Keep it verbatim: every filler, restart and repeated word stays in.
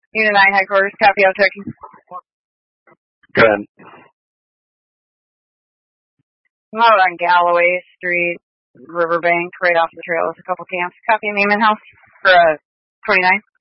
Unit nine headquarters, copy out checking. Go ahead. I'm out on Galloway Street, Riverbank, right off the trail. There's a couple camps. Copy Neiman House for uh, twenty-nine.